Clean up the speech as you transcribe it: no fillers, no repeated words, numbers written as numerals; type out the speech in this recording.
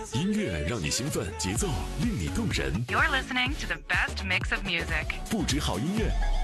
音乐让你兴奋，节奏令你动人。 You're listening to the best mix of music. 不止好音乐，